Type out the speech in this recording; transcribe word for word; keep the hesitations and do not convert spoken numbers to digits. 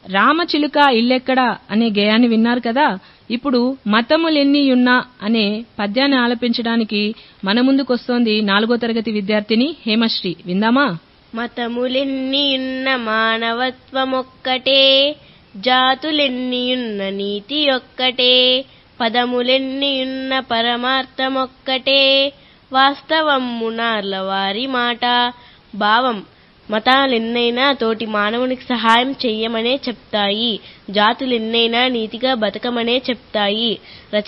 రామచిలుక ఇల్లెక్కడా అనే గేయాన్ని విన్నారు కదా. ఇప్పుడు మతములెన్నియున్నా అనే పద్యాన్ని ఆలపించడానికి మన ముందుకొస్తోంది నాలుగో తరగతి విద్యార్థిని హేమశ్రీ. విందామా? మతములెన్నియున్న మానవత్వమొక్కటే, జాతులెన్నియున్న నీతి ఒక్కటే, పదములెన్నియున్న పరమార్థమొక్కటే, వాస్తవమునార్ల వారి మాట. భావం: మతాలెన్నైనా తోటి మానవునికి సహాయం చెయ్యమనే చెప్తాయి, జాతులెన్నైనా నీతిగా బతకమనే చెప్తాయి. రచన